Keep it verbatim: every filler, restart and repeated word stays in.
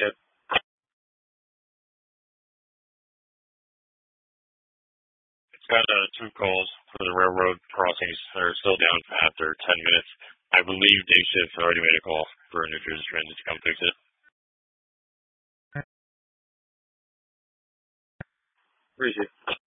Yep. It's got uh, two calls for the railroad crossings that are still down after ten minutes. I believe day shift already made a call for New Jersey Transit to come fix it. Appreciate it.